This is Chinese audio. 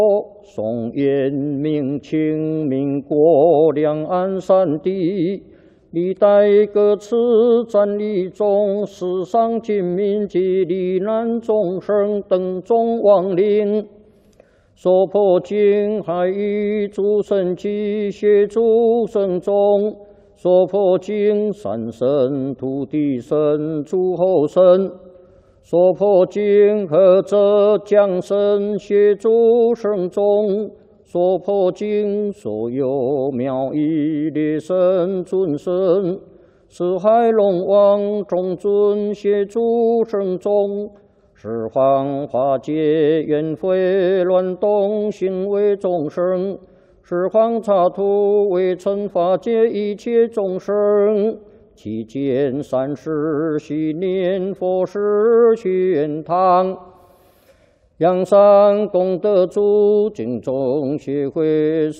宋延明清民国两岸三地，历代各次战役中，死伤军民及罹难众生等众亡灵，所破经海域诸神及协助神众，所破经山神、土地神、诸候神。 所破经何者降神协助圣众，所破经所有妙义列神尊神，四海龙王众尊协助圣众，十方化解冤悔乱动行为众生，十方刹土为惩化解一切众生。 期间三世许念佛事宣堂，阳山功德主敬众协会